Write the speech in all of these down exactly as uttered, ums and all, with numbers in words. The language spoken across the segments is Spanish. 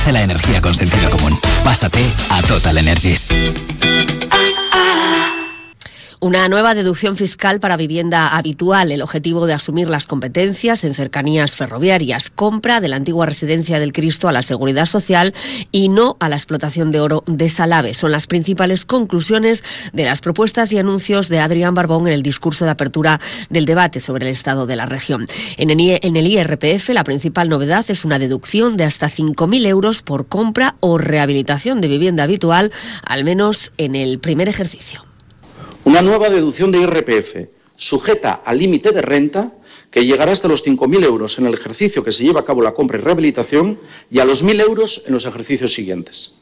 La energía con sentido común. Pásate a Total Energies. Una nueva deducción fiscal para vivienda habitual. El objetivo de asumir las competencias en cercanías ferroviarias, compra de la antigua residencia del Cristo a la Seguridad Social y no a la explotación de oro de Salave. Son las principales conclusiones de las propuestas y anuncios de Adrián Barbón en el discurso de apertura del debate sobre el estado de la región. En el I R P F, la principal novedad es una deducción de hasta cinco mil euros por compra o rehabilitación de vivienda habitual, al menos en el primer ejercicio. Una nueva deducción de I R P F, sujeta al límite de renta, que llegará hasta los cinco mil euros en el ejercicio que se lleva a cabo la compra y rehabilitación y a los mil euros en los ejercicios siguientes.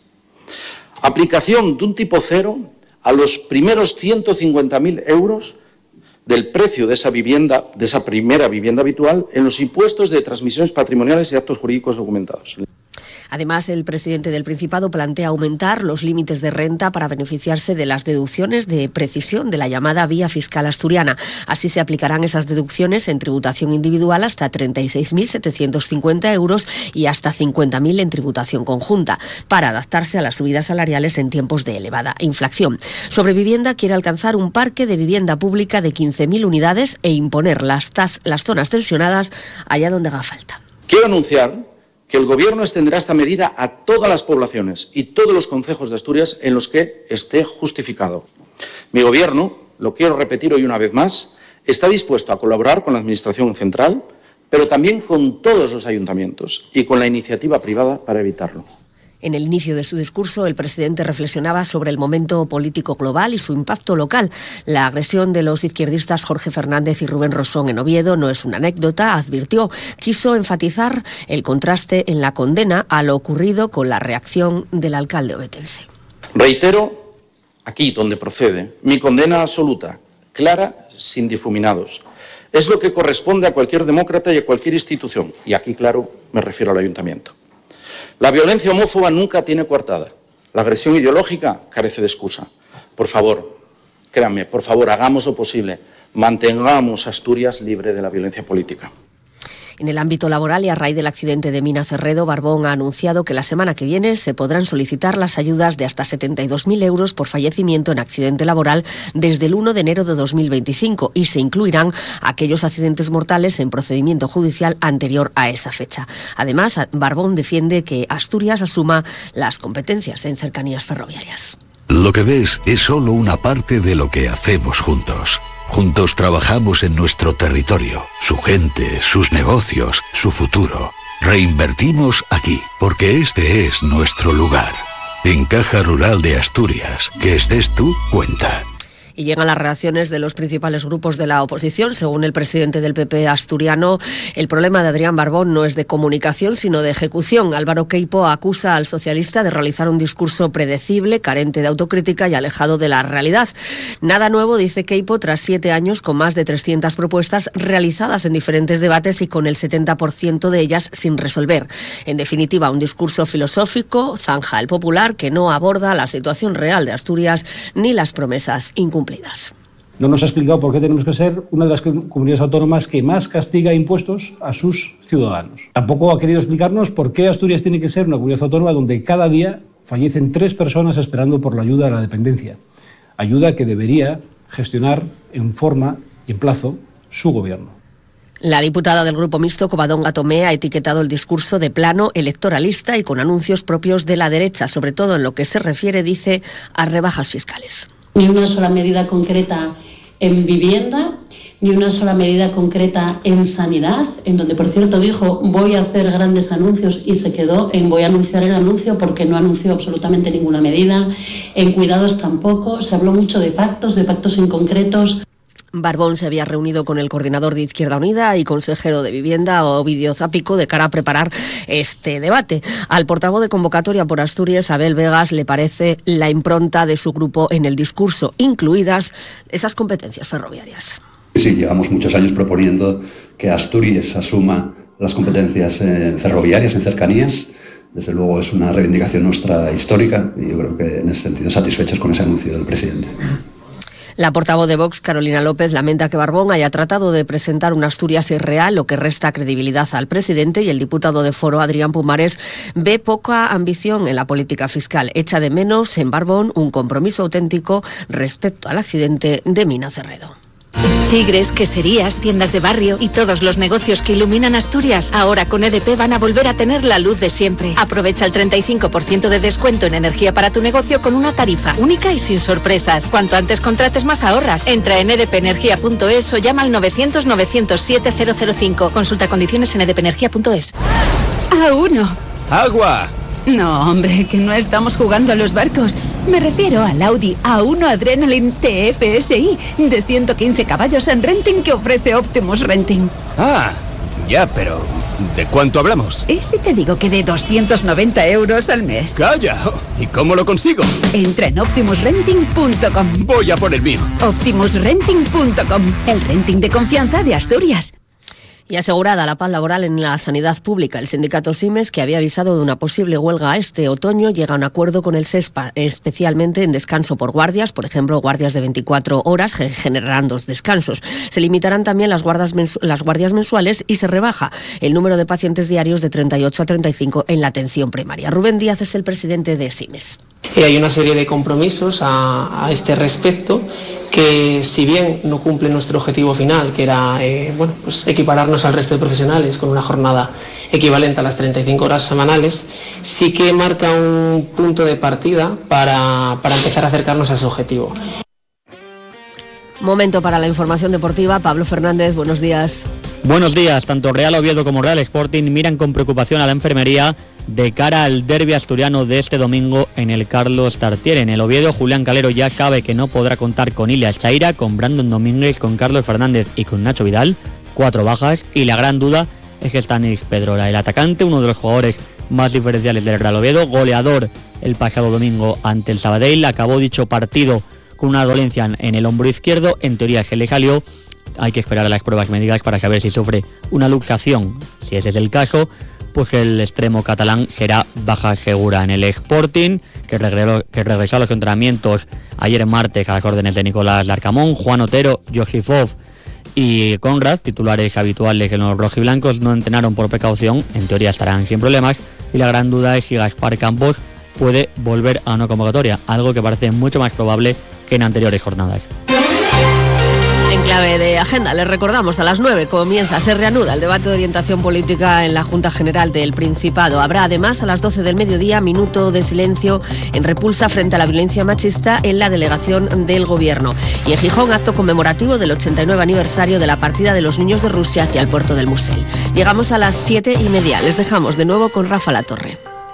Aplicación de un tipo cero a los primeros ciento cincuenta mil euros del precio de esa vivienda, de esa primera vivienda habitual, en los impuestos de transmisiones patrimoniales y actos jurídicos documentados. Además, el presidente del Principado plantea aumentar los límites de renta para beneficiarse de las deducciones de precisión de la llamada vía fiscal asturiana. Así se aplicarán esas deducciones en tributación individual hasta treinta y seis mil setecientos cincuenta euros y hasta cincuenta mil en tributación conjunta, para adaptarse a las subidas salariales en tiempos de elevada inflación. Sobre vivienda, quiere alcanzar un parque de vivienda pública de quince mil unidades e imponer las, tas- las zonas tensionadas allá donde haga falta. Quiero anunciar que el Gobierno extenderá esta medida a todas las poblaciones y todos los concejos de Asturias en los que esté justificado. Mi Gobierno, lo quiero repetir hoy una vez más, está dispuesto a colaborar con la Administración central, pero también con todos los ayuntamientos y con la iniciativa privada para evitarlo. En el inicio de su discurso, el presidente reflexionaba sobre el momento político global y su impacto local. La agresión de los izquierdistas Jorge Fernández y Rubén Rosón en Oviedo no es una anécdota, advirtió. Quiso enfatizar el contraste en la condena a lo ocurrido con la reacción del alcalde ovetense. Reitero, aquí donde procede, mi condena absoluta, clara, sin difuminados. Es lo que corresponde a cualquier demócrata y a cualquier institución. Y aquí, claro, me refiero al ayuntamiento. La violencia homófoba nunca tiene coartada. La agresión ideológica carece de excusa. Por favor, créanme, por favor, hagamos lo posible. Mantengamos Asturias libre de la violencia política. En el ámbito laboral y a raíz del accidente de Mina Cerredo, Barbón ha anunciado que la semana que viene se podrán solicitar las ayudas de hasta setenta y dos mil euros por fallecimiento en accidente laboral desde el uno de enero de dos mil veinticinco y se incluirán aquellos accidentes mortales en procedimiento judicial anterior a esa fecha. Además, Barbón defiende que Asturias asuma las competencias en cercanías ferroviarias. Lo que ves es solo una parte de lo que hacemos juntos. Juntos trabajamos en nuestro territorio, su gente, sus negocios, su futuro. Reinvertimos aquí, porque este es nuestro lugar. En Caja Rural de Asturias, que estés tú, cuenta. Y llegan las reacciones de los principales grupos de la oposición. Según el presidente del P P asturiano, el problema de Adrián Barbón no es de comunicación, sino de ejecución. Álvaro Queipo acusa al socialista de realizar un discurso predecible, carente de autocrítica y alejado de la realidad. Nada nuevo, dice Queipo, tras siete años con más de trescientas propuestas realizadas en diferentes debates y con el setenta por ciento de ellas sin resolver. En definitiva, un discurso filosófico, zanja el popular, que no aborda la situación real de Asturias ni las promesas incumplidas. No nos ha explicado por qué tenemos que ser una de las comunidades autónomas que más castiga impuestos a sus ciudadanos. Tampoco ha querido explicarnos por qué Asturias tiene que ser una comunidad autónoma donde cada día fallecen tres personas esperando por la ayuda a la dependencia. Ayuda que debería gestionar en forma y en plazo su gobierno. La diputada del Grupo Mixto, Covadonga Tomé, ha etiquetado el discurso de plano electoralista y con anuncios propios de la derecha, sobre todo en lo que se refiere, dice, a rebajas fiscales. Ni una sola medida concreta en vivienda, ni una sola medida concreta en sanidad, en donde, por cierto, dijo voy a hacer grandes anuncios y se quedó en voy a anunciar el anuncio porque no anunció absolutamente ninguna medida. En cuidados tampoco, se habló mucho de pactos, de pactos inconcretos. Barbón se había reunido con el coordinador de Izquierda Unida y consejero de Vivienda, Ovidio Zápico, de cara a preparar este debate. Al portavoz de Convocatoria por Asturias, Abel Vegas, le parece la impronta de su grupo en el discurso, incluidas esas competencias ferroviarias. Sí, llevamos muchos años proponiendo que Asturias asuma las competencias eh, ferroviarias en cercanías. Desde luego es una reivindicación nuestra histórica y yo creo que en ese sentido satisfechos con ese anuncio del presidente. La portavoz de Vox, Carolina López, lamenta que Barbón haya tratado de presentar una Asturias irreal, lo que resta credibilidad al presidente, y el diputado de Foro, Adrián Pumares, ve poca ambición en la política fiscal. Echa de menos en Barbón un compromiso auténtico respecto al accidente de Mina Cerredo. Chigres, queserías, tiendas de barrio y todos los negocios que iluminan Asturias, ahora con E D P van a volver a tener la luz de siempre. Aprovecha el treinta y cinco por ciento de descuento en energía para tu negocio con una tarifa única y sin sorpresas. Cuanto antes contrates, más ahorras. Entra en e d p energía punto e s o llama al novecientos novecientos siete cero cero cinco. Consulta condiciones en e d p energía punto e s. A uno. ¡Agua! No, hombre, que no estamos jugando a los barcos. Me refiero al Audi A uno Adrenaline T F S I de ciento quince caballos en renting que ofrece Optimus Renting. Ah, ya, pero ¿de cuánto hablamos? ¿Y si te digo que de doscientos noventa euros al mes? ¡Calla! ¿Y cómo lo consigo? Entra en optimus renting punto com. Voy a por el mío. optimus renting punto com, el renting de confianza de Asturias. Y asegurada la paz laboral en la sanidad pública, el sindicato SIMES, que había avisado de una posible huelga este otoño, llega a un acuerdo con el SESPA, especialmente en descanso por guardias, por ejemplo, guardias de veinticuatro horas, generarán dos descansos. Se limitarán también las guardias, mensu- las guardias mensuales y se rebaja el número de pacientes diarios de treinta y ocho a treinta y cinco en la atención primaria. Rubén Díaz es el presidente de SIMES. Y hay una serie de compromisos a, a este respecto que, si bien no cumple nuestro objetivo final, que era eh, bueno, pues equipararnos al resto de profesionales con una jornada equivalente a las treinta y cinco horas semanales, sí que marca un punto de partida para, para empezar a acercarnos a ese objetivo. Momento para la información deportiva. Pablo Fernández, buenos días. Buenos días. Tanto Real Oviedo como Real Sporting miran con preocupación a la enfermería de cara al derbi asturiano de este domingo en el Carlos Tartiere. En el Oviedo, Julián Calero ya sabe que no podrá contar con Ilias Chaira, con Brandon Domínguez, con Carlos Fernández y con Nacho Vidal, cuatro bajas, y la gran duda es Stanis Pedrola, el atacante, uno de los jugadores más diferenciales del Real Oviedo, goleador el pasado domingo ante el Sabadell, acabó dicho partido con una dolencia en el hombro izquierdo, en teoría se le salió, hay que esperar a las pruebas médicas para saber si sufre una luxación. Si ese es el caso, pues el extremo catalán será baja segura. En el Sporting, que regresó, que regresó a los entrenamientos ayer martes a las órdenes de Nicolás Larcamón, Juan Otero, Josifov y Conrad, titulares habituales en los rojiblancos, no entrenaron por precaución, en teoría estarán sin problemas, y la gran duda es si Gaspar Campos puede volver a una convocatoria, algo que parece mucho más probable que en anteriores jornadas. En clave de agenda, les recordamos, a las nueve comienza, se reanuda el debate de orientación política en la Junta General del Principado. Habrá además a las doce del mediodía minuto de silencio en repulsa frente a la violencia machista en la delegación del Gobierno. Y en Gijón, acto conmemorativo del ochenta y nueve aniversario de la partida de los niños de Rusia hacia el puerto del Musel. Llegamos a las siete y media. Les dejamos de nuevo con Rafa Latorre.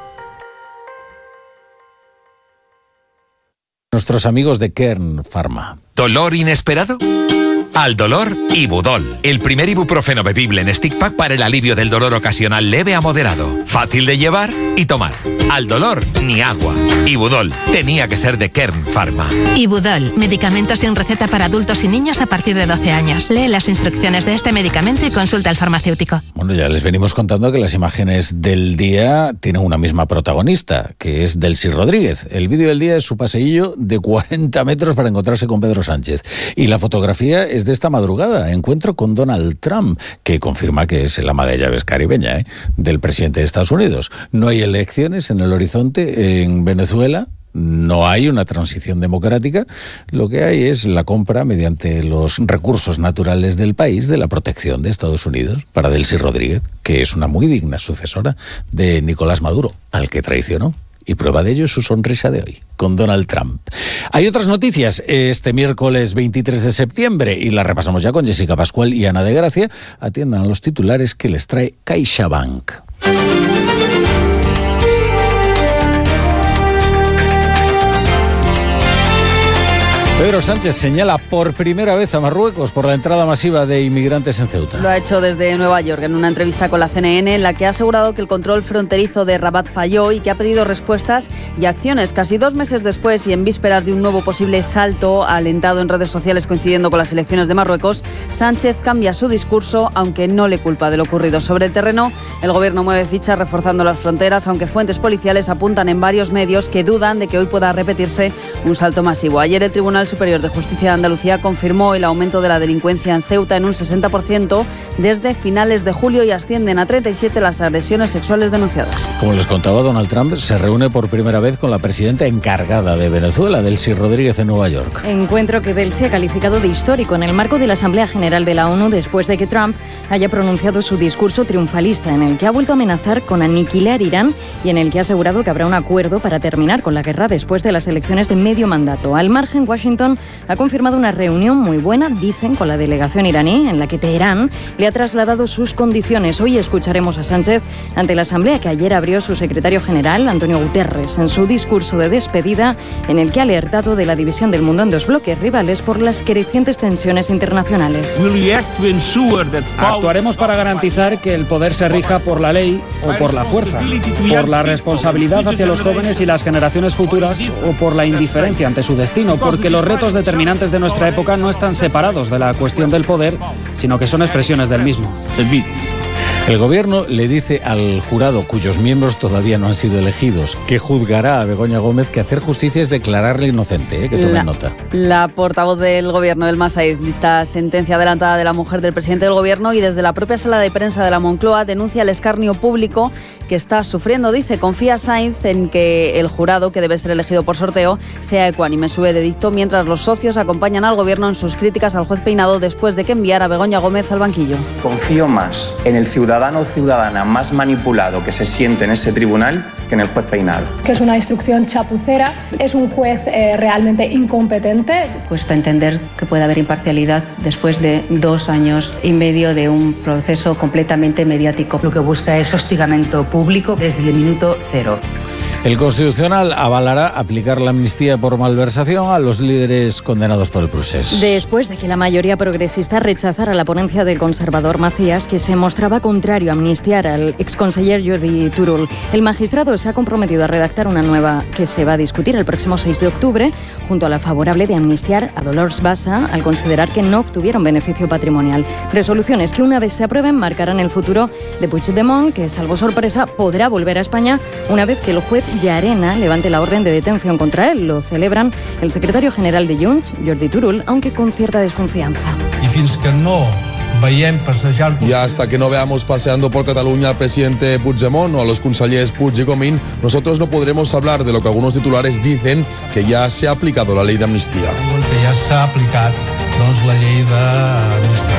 Nuestros amigos de Kern Pharma. ¿Dolor inesperado? Al dolor, Ibudol, el primer ibuprofeno bebible en stick pack para el alivio del dolor ocasional leve a moderado. Fácil de llevar y tomar. Al dolor, ni agua. Ibudol, tenía que ser de Kern Pharma. Ibudol, medicamento sin receta para adultos y niños a partir de doce años. Lee las instrucciones de este medicamento y consulta al farmacéutico. Bueno, ya les venimos contando que las imágenes del día tienen una misma protagonista, que es Delcy Rodríguez. El vídeo del día es su paseillo de cuarenta metros para encontrarse con Pedro Sánchez. Y la fotografía es de esta madrugada, encuentro con Donald Trump, que confirma que es el ama de llaves caribeña, ¿eh? del presidente de Estados Unidos. No hay elecciones en el horizonte en Venezuela, no hay una transición democrática, lo que hay es la compra mediante los recursos naturales del país de la protección de Estados Unidos para Delcy Rodríguez, que es una muy digna sucesora de Nicolás Maduro, al que traicionó. Y prueba de ello es su sonrisa de hoy, con Donald Trump. Hay otras noticias este miércoles veintitrés de septiembre y las repasamos ya con Jessica Pascual y Ana de Gracia. Atiendan a los titulares que les trae CaixaBank. Pedro Sánchez señala por primera vez a Marruecos por la entrada masiva de inmigrantes en Ceuta. Lo ha hecho desde Nueva York en una entrevista con la C N N, en la que ha asegurado que el control fronterizo de Rabat falló y que ha pedido respuestas y acciones. Casi dos meses después y en vísperas de un nuevo posible salto alentado en redes sociales coincidiendo con las elecciones de Marruecos, Sánchez cambia su discurso, aunque no le culpa de lo ocurrido. Sobre el terreno, el gobierno mueve fichas reforzando las fronteras, aunque fuentes policiales apuntan en varios medios que dudan de que hoy pueda repetirse un salto masivo. Ayer el Tribunal Superior de Justicia de Andalucía confirmó el aumento de la delincuencia en Ceuta en un sesenta por ciento desde finales de julio y ascienden a treinta y siete las agresiones sexuales denunciadas. Como les contaba, Donald Trump se reúne por primera vez con la presidenta encargada de Venezuela, Delcy Rodríguez, en Nueva York. Encuentro que Delcy ha calificado de histórico en el marco de la Asamblea General de la ONU después de que Trump haya pronunciado su discurso triunfalista en el que ha vuelto a amenazar con aniquilar Irán y en el que ha asegurado que habrá un acuerdo para terminar con la guerra después de las elecciones de medio mandato. Al margen, Washington ha confirmado una reunión muy buena, dicen, con la delegación iraní, en la que Teherán le ha trasladado sus condiciones. Hoy escucharemos a Sánchez ante la Asamblea que ayer abrió su secretario general, Antonio Guterres, en su discurso de despedida, en el que ha alertado de la división del mundo en dos bloques rivales por las crecientes tensiones internacionales. Actuaremos para garantizar que el poder se rija por la ley o por la fuerza, por la responsabilidad hacia los jóvenes y las generaciones futuras o por la indiferencia ante su destino, porque los retos determinantes de nuestra época no están separados de la cuestión del poder, sino que son expresiones del mismo. El gobierno le dice al jurado, cuyos miembros todavía no han sido elegidos, que juzgará a Begoña Gómez, que hacer justicia es declararle inocente, ¿eh? Que tomen la, nota. La portavoz del gobierno del MAS dicta sentencia adelantada de la mujer del presidente del gobierno y desde la propia sala de prensa de la Moncloa denuncia el escarnio público que está sufriendo. Dice, confía Sainz en que el jurado, que debe ser elegido por sorteo, sea ecuánime. Sube de dicto mientras los socios acompañan al gobierno en sus críticas al juez Peinado después de que enviara a Begoña Gómez al banquillo. Confío más en el ciudadano o ciudadana más manipulado que se siente en ese tribunal que en el juez Peinado. Que es una instrucción chapucera, es un juez eh, realmente incompetente. Cuesta entender que pueda haber imparcialidad después de dos años y medio de un proceso completamente mediático. Lo que busca es hostigamiento público desde el minuto cero. El Constitucional avalará aplicar la amnistía por malversación a los líderes condenados por el procés. Después de que la mayoría progresista rechazara la ponencia del conservador Macías, que se mostraba contrario a amnistiar al exconseller Jordi Turull, el magistrado se ha comprometido a redactar una nueva que se va a discutir el próximo seis de octubre, junto a la favorable de amnistiar a Dolors Bassa, al considerar que no obtuvieron beneficio patrimonial. Resoluciones que, una vez se aprueben, marcarán el futuro de Puigdemont, que, salvo sorpresa, podrá volver a España una vez que el juez Llarena levante la orden de detención contra él. Lo celebran el secretario general de Junts, Jordi Turull, aunque con cierta desconfianza. Y fins que no Y hasta que no veamos paseando por Cataluña al presidente Puigdemont o a los consellers Puig y Comín, nosotros no podremos hablar de lo que algunos titulares dicen, que ya se ha aplicado la ley de amnistía. Que ya se ha aplicado doncs, la ley de amnistía.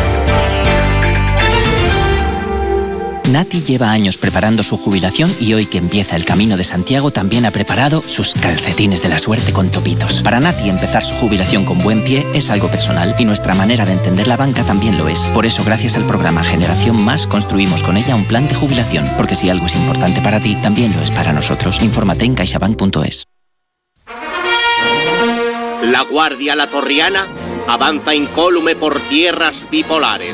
Nati lleva años preparando su jubilación y hoy que empieza el Camino de Santiago también ha preparado sus calcetines de la suerte con topitos. Para Nati empezar su jubilación con buen pie es algo personal y nuestra manera de entender la banca también lo es. Por eso, gracias al programa Generación Más, construimos con ella un plan de jubilación, porque si algo es importante para ti, también lo es para nosotros. Infórmate en caixabank punto es. La Guardia Latorriana avanza incólume por tierras bipolares.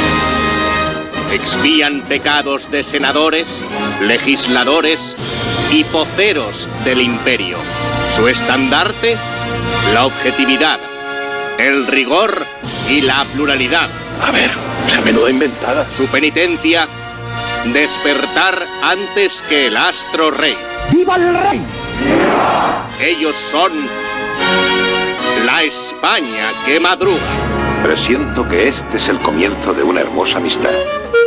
Expían pecados de senadores, legisladores y poceros del imperio. Su estandarte, la objetividad, el rigor y la pluralidad. A ver, esa menuda inventada. Su penitencia, despertar antes que el astro rey. ¡Viva el rey! Ellos son la España que madruga. Presiento que este es el comienzo de una hermosa amistad.